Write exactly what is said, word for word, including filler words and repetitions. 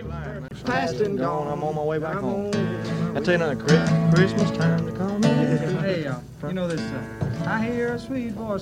Past and gone, I'm on my way back home. I tell you another Christmas time to come. Hey, uh, you know this, uh, I hear a sweet voice